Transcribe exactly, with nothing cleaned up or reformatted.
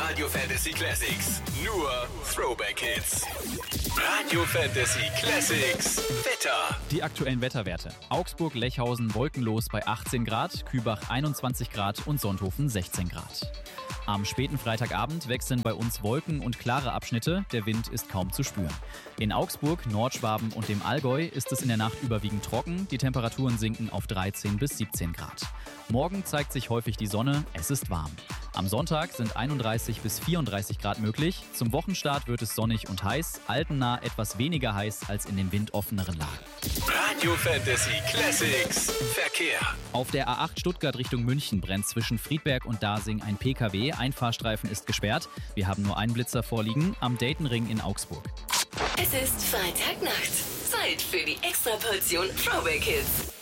Radio Fantasy Classics. Nur Throwback Hits. Radio Fantasy Classics. Wetter. Die aktuellen Wetterwerte. Augsburg-Lechhausen wolkenlos bei achtzehn Grad, Kübach einundzwanzig Grad und Sonthofen sechzehn Grad. Am späten Freitagabend wechseln bei uns Wolken und klare Abschnitte, der Wind ist kaum zu spüren. In Augsburg, Nordschwaben und dem Allgäu ist es in der Nacht überwiegend trocken, die Temperaturen sinken auf dreizehn bis siebzehn Grad. Morgen zeigt sich häufig die Sonne, es ist warm. Am Sonntag sind einunddreißig bis vierunddreißig Grad möglich, zum Wochenstart wird es sonnig und heiß, altennah etwas weniger heiß als in den windoffeneren Lagen. Radio Fantasy Classics. Verkehr. Auf der A acht Stuttgart Richtung München brennt zwischen Friedberg und Dasing ein P K W. Ein Fahrstreifen ist gesperrt. Wir haben nur einen Blitzer vorliegen am Daytonring in Augsburg. Es ist Freitagnacht. Zeit für die Extraportion Throwback Hits.